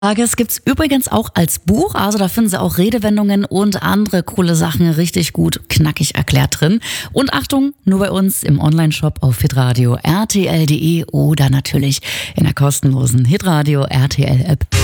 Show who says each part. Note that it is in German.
Speaker 1: Tages gibt's übrigens auch als Buch, also da finden Sie auch Redewendungen und andere coole Sachen richtig gut knackig erklärt drin. Und Achtung, nur bei uns im Onlineshop auf hitradio rtl.de oder natürlich in der kostenlosen Hitradio RTL App.